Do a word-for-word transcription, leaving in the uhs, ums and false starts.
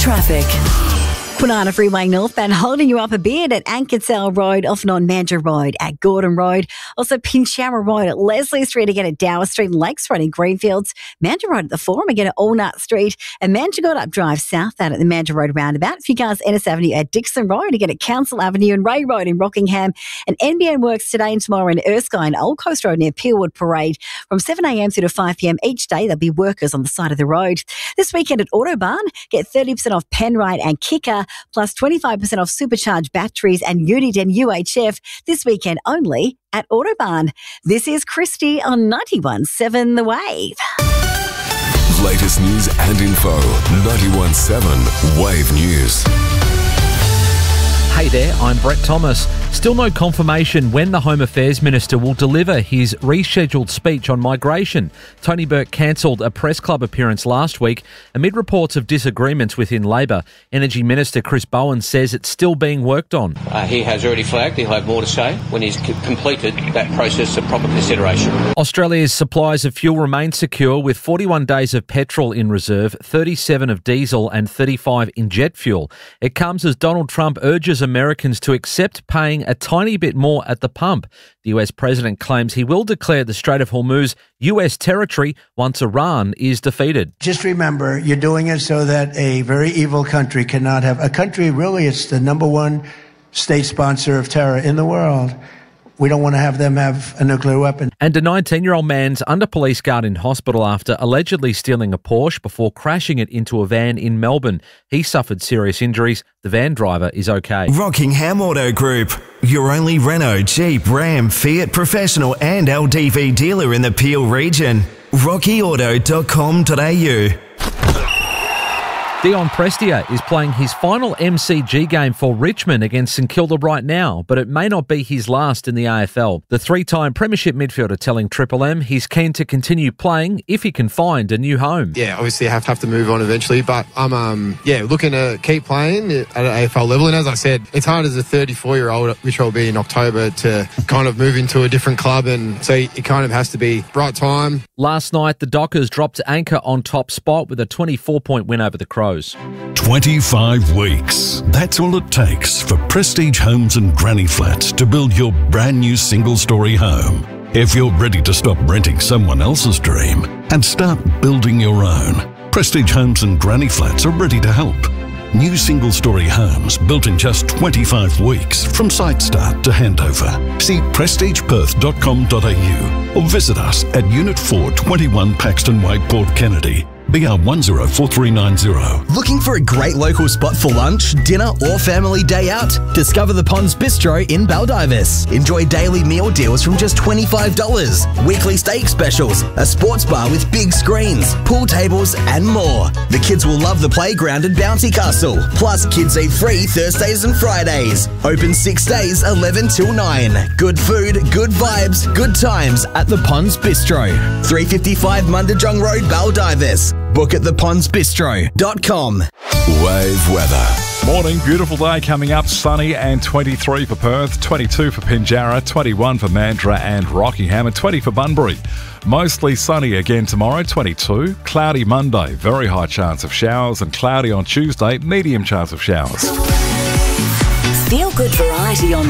traffic. Kwinana Freeway northbound holding you up a bit at Ankersell Road, off on Mandurah Road at Gordon Road. Also Pinchara Road at Leslie Street, again at Dower Street, Lakes Road in Greenfields. Mandurah Road at the Forum, again at Allnut Street. And Manjigot Up Drive south out at the Mandurah Road roundabout. A few cars Ennis Avenue at Dixon Road, again at Council Avenue and Ray Road in Rockingham. And N B N works today and tomorrow in Erskine, Old Coast Road near Peelwood Parade. From seven a.m. through to five p.m. each day, there'll be workers on the side of the road. This weekend at Autobarn, get thirty percent off Penrite and Kicker, plus twenty-five percent off supercharged batteries and Uniden U H F this weekend only at Autobarn. This is Christy on ninety-one point seven The Wave. Latest news and info, ninety-one point seven Wave News. Hey there, I'm Brett Thomas. Still no confirmation when the Home Affairs Minister will deliver his rescheduled speech on migration. Tony Burke cancelled a press club appearance last week amid reports of disagreements within Labor. Energy Minister Chris Bowen says it's still being worked on. Uh, he has already flagged he'll have more to say when he's c- completed that process of proper consideration. Australia's supplies of fuel remain secure with forty-one days of petrol in reserve, thirty-seven of diesel and thirty-five in jet fuel. It comes as Donald Trump urges Americans to accept paying a tiny bit more at the pump. The U S president claims he will declare the Strait of Hormuz U S territory once Iran is defeated. Just remember, you're doing it so that a very evil country cannot have... A country, really, it's the number one state sponsor of terror in the world. We don't want to have them have a nuclear weapon. And a nineteen-year-old man's under police guard in hospital after allegedly stealing a Porsche before crashing it into a van in Melbourne. He suffered serious injuries. The van driver is okay. Rockingham Auto Group, your only Renault, Jeep, Ram, Fiat professional and L D V dealer in the Peel region. rocky auto dot com dot a u. Dion Prestia is playing his final M C G game for Richmond against St Kilda right now, but it may not be his last in the A F L. The three-time premiership midfielder telling Triple M he's keen to continue playing if he can find a new home. Yeah, obviously I have to have to move on eventually, but I'm um yeah looking to keep playing at an A F L level. And as I said, it's hard as a thirty-four-year-old, which I'll be in October, to kind of move into a different club, and so it kind of has to be right time. Last night, the Dockers dropped anchor on top spot with a twenty-four point win over the Crows. twenty-five weeks. That's all it takes for Prestige Homes and Granny Flats to build your brand new single-storey home. If you're ready to stop renting someone else's dream and start building your own, Prestige Homes and Granny Flats are ready to help. New single-storey homes built in just twenty-five weeks from site start to handover. See prestige perth dot com dot a u or visit us at Unit four, twenty-one Paxton Way, Port Kennedy. B R one zero four three nine zero. Looking for a great local spot for lunch, dinner or family day out? Discover the Ponds Bistro in Baldivis. Enjoy daily meal deals from just twenty-five dollars, weekly steak specials, a sports bar with big screens, pool tables and more. The kids will love the playground and bouncy castle. Plus, kids eat free Thursdays and Fridays. Open six days, eleven till nine. Good food, good vibes, good times at the Ponds Bistro. three fifty-five Mundajong Road, Baldivis. Book at the ponds bistro dot com. Wave weather. Morning, beautiful day coming up. Sunny and twenty-three for Perth, twenty-two for Pinjarra, twenty-one for Mandurah and Rockingham, and twenty for Bunbury. Mostly sunny again tomorrow, twenty-two. Cloudy Monday, very high chance of showers, and cloudy on Tuesday, medium chance of showers. Feel good variety on